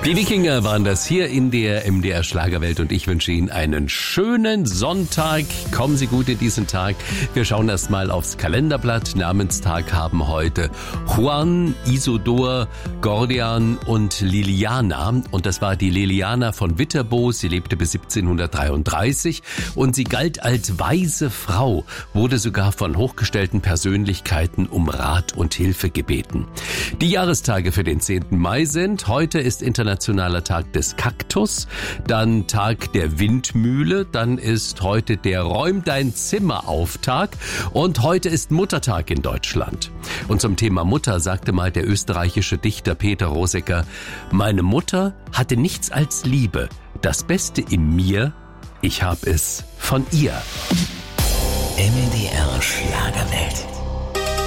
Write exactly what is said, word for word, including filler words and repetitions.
Die Wikinger waren das hier in der M D R Schlagerwelt und ich wünsche Ihnen einen schönen Sonntag. Kommen Sie gut in diesen Tag. Wir schauen erst mal aufs Kalenderblatt. Namenstag haben heute Juan, Isidor, Gordian und Liliana. Und das war die Liliana von Viterbo. Sie lebte bis siebzehnhundertdreiunddreißig und sie galt als weise Frau, wurde sogar von hochgestellten Persönlichkeiten um Rat und Hilfe gebeten. Die Jahrestage für den zehnten Mai sind: heute ist Internationaler Tag des Kaktus, dann Tag der Windmühle, dann ist heute der Räum dein Zimmer auf Tag und heute ist Muttertag in Deutschland. Und zum Thema Mutter sagte mal der österreichische Dichter Peter Rosegger: Meine Mutter hatte nichts als Liebe, das Beste in mir, ich hab es von ihr. M D R Schlagerwelt.